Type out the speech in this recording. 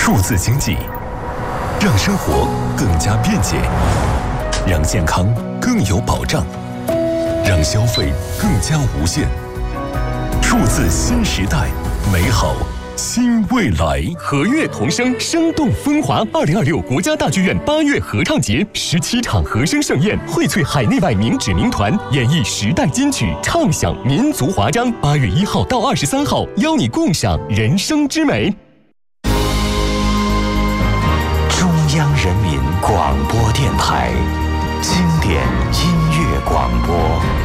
数字经济，让生活更加便捷，让健康更有保障，让消费更加无限。数字新时代，美好新未来。 和悦同声，生动风华。2026国家大剧院8月合唱节，17场和声盛宴，荟萃海内外名指名团，演绎时代金曲，唱响民族华章。8月1号到23号，邀你共赏人生之美。 中央人民广播电台经典音乐广播。